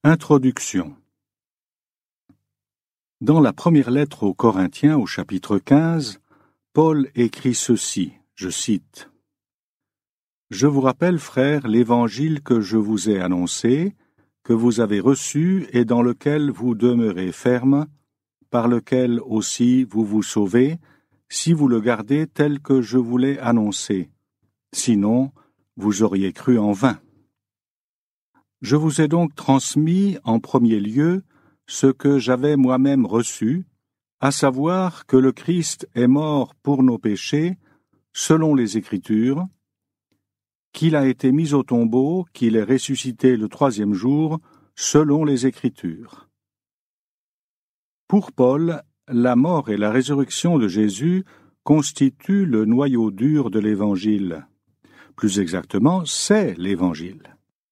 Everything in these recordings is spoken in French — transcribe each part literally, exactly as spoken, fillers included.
Introduction. Dans la première lettre aux Corinthiens, au chapitre quinze, Paul écrit ceci, je cite. « Je vous rappelle, frères, l'évangile que je vous ai annoncé, que vous avez reçu et dans lequel vous demeurez ferme, par lequel aussi vous vous sauvez, si vous le gardez tel que je vous l'ai annoncé. Sinon, vous auriez cru en vain. Je vous ai donc transmis en premier lieu ce que j'avais moi-même reçu, à savoir que le Christ est mort pour nos péchés, selon les Écritures, qu'il a été mis au tombeau, qu'il est ressuscité le troisième jour, selon les Écritures. Pour Paul, la mort et la résurrection de Jésus constituent le noyau dur de l'Évangile. Plus exactement, c'est l'Évangile.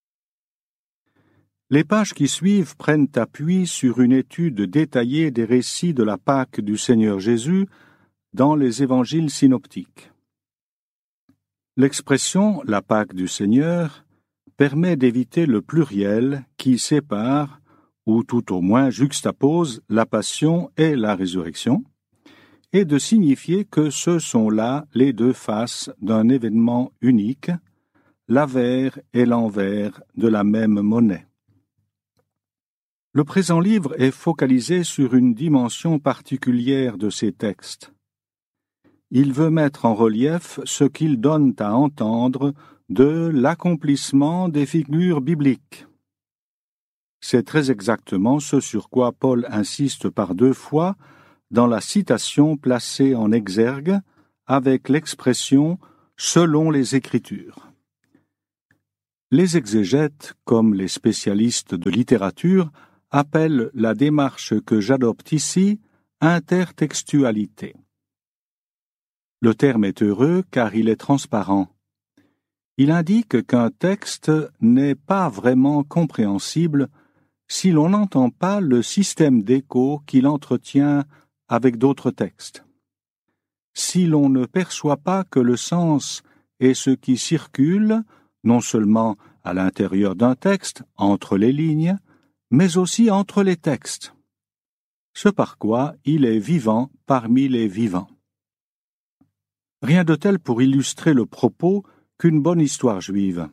Les pages qui suivent prennent appui sur une étude détaillée des récits de la Pâque du Seigneur Jésus dans les évangiles synoptiques. L'expression « la Pâque du Seigneur » permet d'éviter le pluriel qui sépare, ou tout au moins juxtapose, la passion et la résurrection, et de signifier que ce sont là les deux faces d'un événement unique, l'avers et l'envers de la même monnaie. Le présent livre est focalisé sur une dimension particulière de ces textes. Il veut mettre en relief ce qu'ils donnent à entendre de l'accomplissement des figures bibliques. C'est très exactement ce sur quoi Paul insiste par deux fois dans la citation placée en exergue avec l'expression « selon les Écritures ». Les exégètes, comme les spécialistes de littérature, appelle la démarche que j'adopte ici intertextualité. Le terme est heureux car il est transparent. Il indique qu'un texte n'est pas vraiment compréhensible si l'on n'entend pas le système d'écho qu'il entretient avec d'autres textes. Si l'on ne perçoit pas que le sens est ce qui circule, non seulement à l'intérieur d'un texte, entre les lignes, mais aussi entre les textes, ce par quoi il est vivant parmi les vivants. Rien de tel pour illustrer le propos qu'une bonne histoire juive.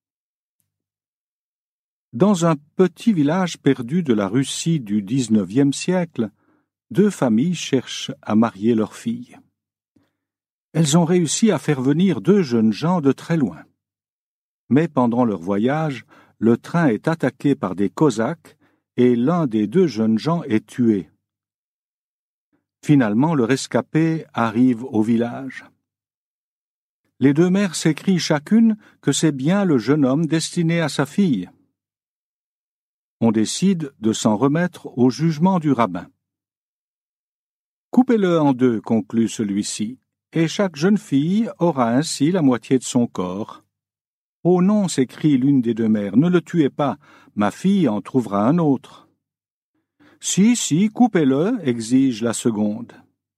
Dans un petit village perdu de la Russie du dix-neuvième siècle, deux familles cherchent à marier leurs filles. Elles ont réussi à faire venir deux jeunes gens de très loin. Mais pendant leur voyage, le train est attaqué par des Cosaques et l'un des deux jeunes gens est tué. Finalement, le rescapé arrive au village. Les deux mères s'écrient chacune que c'est bien le jeune homme destiné à sa fille. On décide de s'en remettre au jugement du rabbin. Coupez-le en deux, conclut celui-ci, et chaque jeune fille aura ainsi la moitié de son corps. « Oh non, s'écrie l'une des deux mères, ne le tuez pas, ma fille en trouvera un autre. »« Si, si, coupez-le, exige la seconde. »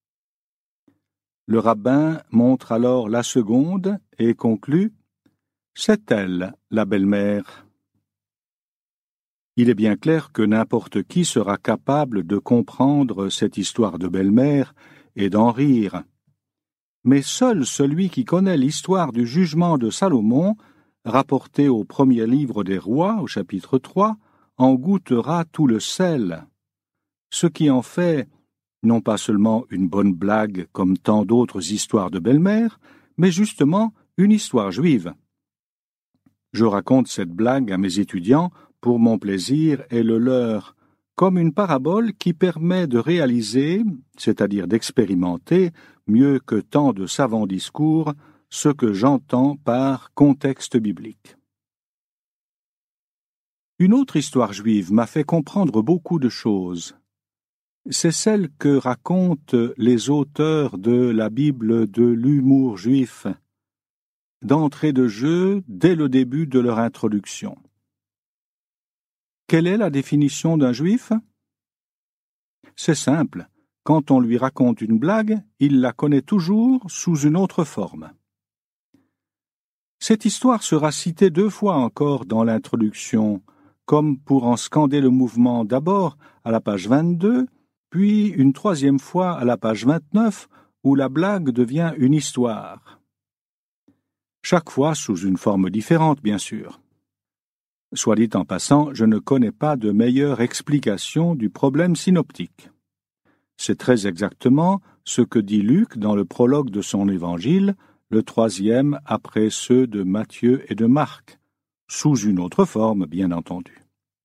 Le rabbin montre alors la seconde et conclut « C'est elle, la belle-mère. » Il est bien clair que n'importe qui sera capable de comprendre cette histoire de belle-mère et d'en rire. Mais seul celui qui connaît l'histoire du jugement de Salomon, rapporté au premier livre des Rois, au chapitre trois, en goûtera tout le sel, ce qui en fait non pas seulement une bonne blague comme tant d'autres histoires de belle-mère, mais justement une histoire juive. Je raconte cette blague à mes étudiants pour mon plaisir et le leur, comme une parabole qui permet de réaliser, c'est-à-dire d'expérimenter, mieux que tant de savants discours, ce que j'entends par contexte biblique. Une autre histoire juive m'a fait comprendre beaucoup de choses. C'est celle que racontent les auteurs de la Bible de l'humour juif, d'entrée de jeu dès le début de leur introduction. Quelle est la définition d'un juif? C'est simple, quand on lui raconte une blague, il la connaît toujours sous une autre forme. Cette histoire sera citée deux fois encore dans l'introduction, comme pour en scander le mouvement d'abord à la page vingt-deux, puis une troisième fois à la page vingt-neuf, où la blague devient une histoire. Chaque fois sous une forme différente, bien sûr. Soit dit en passant, je ne connais pas de meilleure explication du problème synoptique. C'est très exactement ce que dit Luc dans le prologue de son évangile, le troisième après ceux de Matthieu et de Marc, sous une autre forme, bien entendu.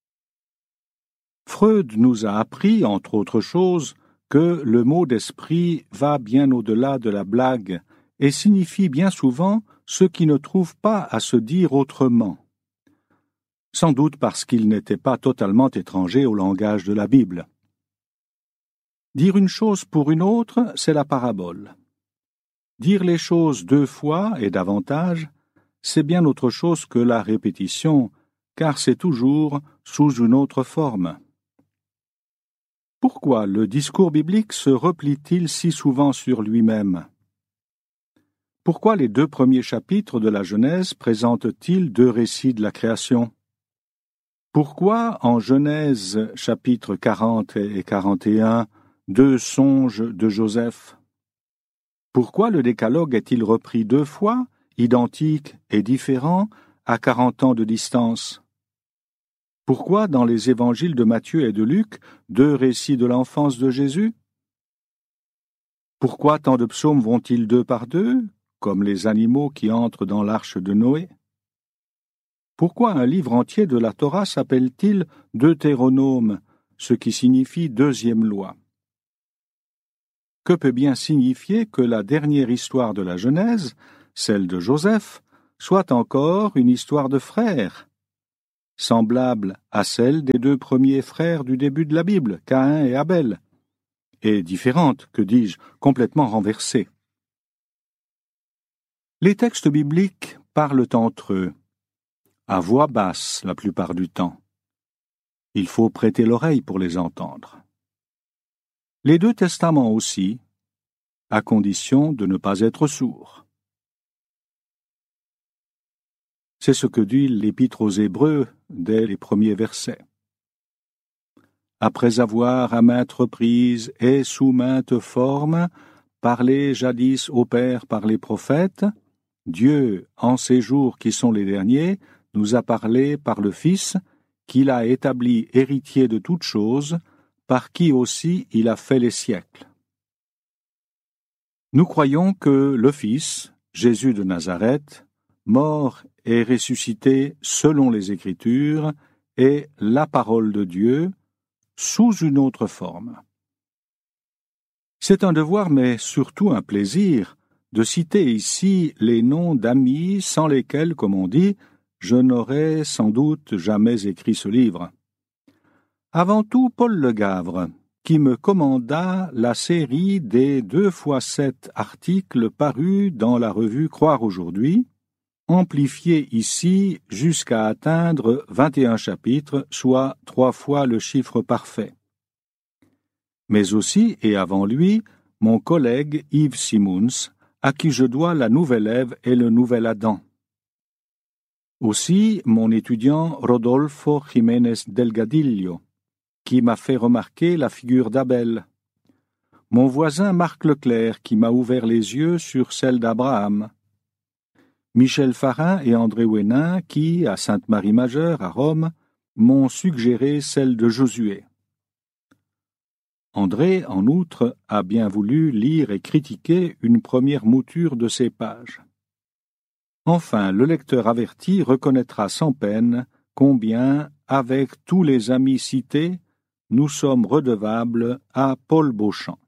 Freud nous a appris, entre autres choses, que le mot d'esprit va bien au-delà de la blague et signifie bien souvent ce qui ne trouve pas à se dire autrement. Sans doute parce qu'il n'était pas totalement étranger au langage de la Bible. Dire une chose pour une autre, c'est la parabole. Dire les choses deux fois et davantage, c'est bien autre chose que la répétition, car c'est toujours sous une autre forme. Pourquoi le discours biblique se replie-t-il si souvent sur lui-même? Pourquoi les deux premiers chapitres de la Genèse présentent-ils deux récits de la création? Pourquoi, en Genèse chapitres quarante et quarante et un, deux songes de Joseph? Pourquoi le décalogue est-il repris deux fois, identique et différent, à quarante ans de distance? Pourquoi, dans les évangiles de Matthieu et de Luc, deux récits de l'enfance de Jésus? Pourquoi tant de psaumes vont-ils deux par deux, comme les animaux qui entrent dans l'arche de Noé? Pourquoi un livre entier de la Torah s'appelle-t-il Deutéronome, ce qui signifie deuxième loi? Que peut bien signifier que la dernière histoire de la Genèse, celle de Joseph, soit encore une histoire de frères, semblable à celle des deux premiers frères du début de la Bible, Caïn et Abel, et différente, que dis-je, complètement renversée? Les textes bibliques parlent entre eux, à voix basse la plupart du temps. Il faut prêter l'oreille pour les entendre. Les deux testaments aussi, à condition de ne pas être sourd. C'est ce que dit l'Épître aux Hébreux dès les premiers versets. Après avoir à maintes reprises et sous maintes formes parlé jadis au Père par les prophètes, Dieu, en ces jours qui sont les derniers, nous a parlé par le Fils, qu'il a établi héritier de toutes choses, par qui aussi il a fait les siècles. Nous croyons que le Fils, Jésus de Nazareth, mort et ressuscité selon les Écritures, est la parole de Dieu, sous une autre forme. C'est un devoir, mais surtout un plaisir, de citer ici les noms d'amis sans lesquels, comme on dit, je n'aurais sans doute jamais écrit ce livre. Avant tout, Paul Le Gavre, qui me commanda la série des deux fois sept articles parus dans la revue Croire aujourd'hui, amplifiés ici jusqu'à atteindre vingt et un chapitres, soit trois fois le chiffre parfait. Mais aussi, et avant lui, mon collègue Yves Simons, à qui je dois la nouvelle Ève et le nouvel Adam. Aussi, mon étudiant Rodolfo Jiménez Delgadillo, qui m'a fait remarquer la figure d'Abel. Mon voisin Marc Leclerc, qui m'a ouvert les yeux sur celle d'Abraham. Michel Farin et André Ouénin, qui, à Sainte-Marie-Majeure, à Rome, m'ont suggéré celle de Josué. André, en outre, a bien voulu lire et critiquer une première mouture de ces pages. Enfin, le lecteur averti reconnaîtra sans peine combien, avec tous les amis cités, nous sommes redevables à Paul Beauchamp.